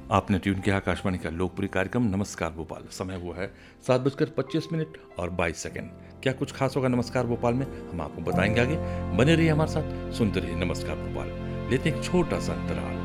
आपने ट्यून किया आकाशवाणी का लोकप्रिय कार्यक्रम नमस्कार भोपाल। समय हुआ है 7:25 और 22 सेकंड। क्या कुछ खास होगा नमस्कार भोपाल में, हम आपको बताएंगे आगे। बने रहिए हमारे साथ, सुनते रहिए नमस्कार भोपाल। लेते हैं एक छोटा सा अंतराल।